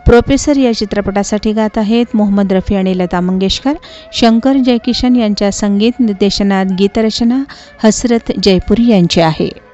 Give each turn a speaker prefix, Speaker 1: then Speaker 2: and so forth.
Speaker 1: Professor या चित्रपटासाठी गात आहेत मोहम्मद रफी आणि लता मंगेशकर. शंकर जयकिशन यांच्या संगीत निर्देशनात गीतरचना हसरत जयपुरी यांची आहे.